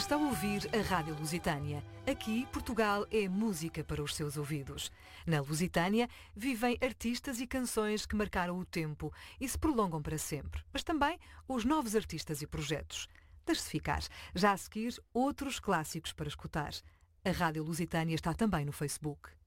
Está a ouvir a Rádio Lusitânia. Aqui, Portugal é música para os seus ouvidos. Na Lusitânia, vivem artistas e canções que marcaram o tempo e se prolongam para sempre. Mas também os novos artistas e projetos. Deixe-se ficar. Já a seguir, outros clássicos para escutar. A Rádio Lusitânia está também no Facebook.